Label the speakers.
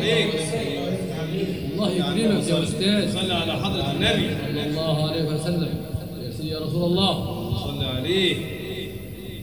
Speaker 1: عليك.
Speaker 2: الله يكرمك يا أستاذ.
Speaker 1: صلى على حضرة النبي
Speaker 2: صلى الله عليه وسلم. يا سيدي يا رسول الله.
Speaker 1: صلى عليه.